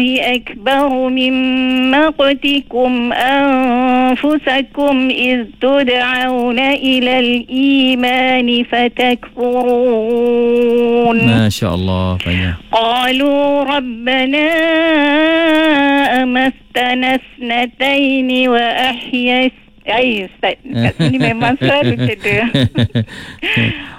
أكبر من مقتكم أنفسكم إذ تدعون إلى الإيمان فتكفرون. Masya Allah, banyak. قالوا ربنا أمتنا اثنتين وأحييتنا. Ustaz, kat sini memang selalu cedera.